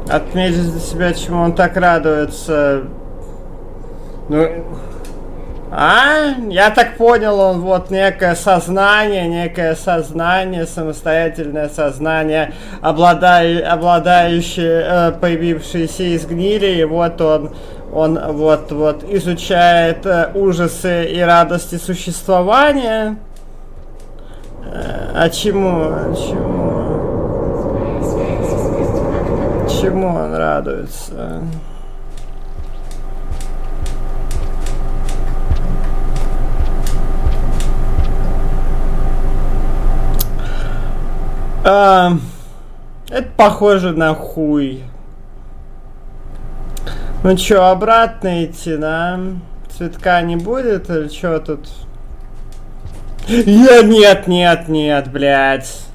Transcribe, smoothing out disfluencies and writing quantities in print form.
Отметить для себя, чему он так радуется. Ну... Я так понял, он вот некое сознание, самостоятельное сознание, обладающее, появившееся из гнили, и вот он вот изучает ужасы и радости существования. А чему он радуется? Это похоже на хуй. Ну чё, обратно идти, да? Цветка не будет или чё тут? Нет, блядь.